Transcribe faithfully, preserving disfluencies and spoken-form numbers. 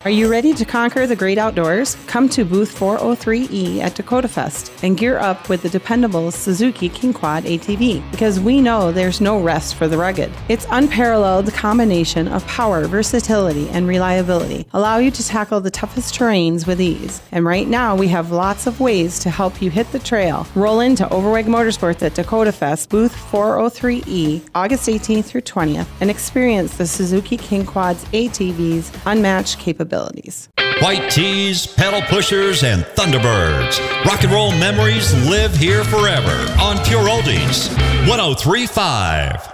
Are you ready to conquer the great outdoors? Come to booth four oh three E at Dakota Fest and gear up with the dependable Suzuki King Quad A T V, because we know there's no rest for the rugged. Its unparalleled combination of power, versatility, and reliability allow you to tackle the toughest terrains with ease. And right now, we have lots of ways to help you hit the trail. Roll into Overweg Motorsports at Dakota Fest, booth four oh three E, August eighteenth through twentieth, and experience the Suzuki King Quad's A T V's unmatched capabilities. White tees, pedal pushers, and Thunderbirds. Rock and roll memories live here forever on Pure Oldies one oh three point five.